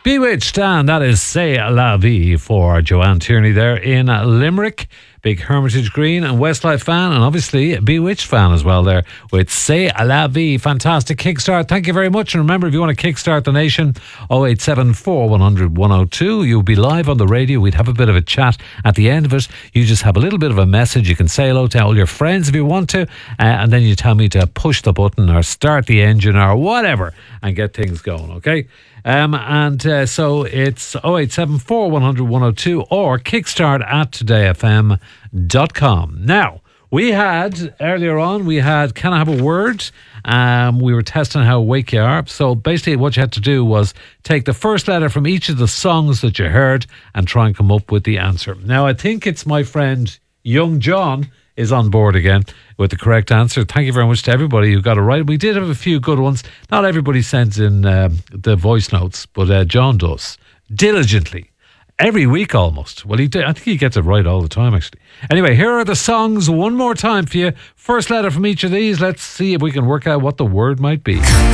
Bewitched, and that is C'est La Vie for Joanne Tierney there in Limerick. Big Hermitage Green and Westlife fan, and obviously Bewitched fan as well there with C'est La Vie. Fantastic kickstart. Thank you very much. And remember, if you want to kickstart the nation, 0874 100 102. You'll be live on the radio. We'd have a bit of a chat at the end of it. You just have a little bit of a message. You can say hello to all your friends if you want to, and then you tell me to push the button or start the engine or whatever and get things going, okay? So it's 0874 100 102 or kickstart at todayfm.com. Now, earlier on, we had Can I Have a Word? We were testing how awake you are. So basically what you had to do was take the first letter from each of the songs that you heard and try and come up with the answer. Now, I think it's my friend Young John is on board again with the correct answer. Thank you very much to everybody who got it right. We did have a few good ones. Not everybody sends in the voice notes, but John does. Diligently. Every week almost. Well, I think he gets it right all the time, actually. Anyway, here are the songs one more time for you. First letter from each of these. Let's see if we can work out what the word might be.